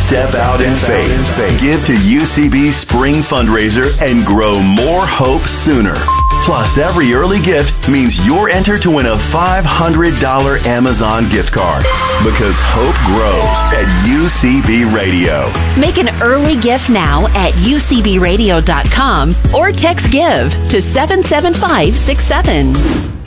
Step out in faith. Give to UCB Spring Fundraiser and grow more hope sooner. Plus, every early gift means you're entered to win a $500 Amazon gift card. Because hope grows at UCB Radio. Make an early gift now at ucbradio.com or text GIVE to 77567.